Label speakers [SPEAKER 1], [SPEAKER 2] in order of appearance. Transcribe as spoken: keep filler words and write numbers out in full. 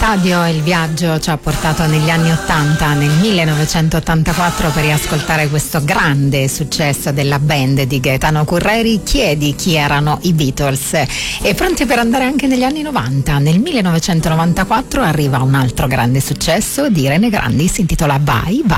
[SPEAKER 1] radio e il viaggio ci ha portato negli anni ottanta, nel millenovecentottantaquattro, per riascoltare questo grande successo della band di Gaetano Curreri. Chiedi chi erano i Beatles. E pronti per andare anche negli anni novanta. Nel millenovecentonovantaquattro arriva un altro grande successo di Rene Grandi, si intitola Vai, Vai.